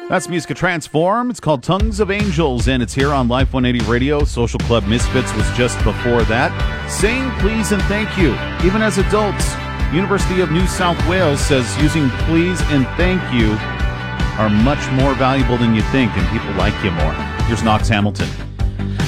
That's Musica Transform. It's called Tongues of Angels, and it's here on Life 180 Radio. Social Club Misfits was just before that. Saying please and thank you, even as adults. University of New South Wales says using please and thank you are much more valuable than you think, and people like you more. Here's Knox Hamilton.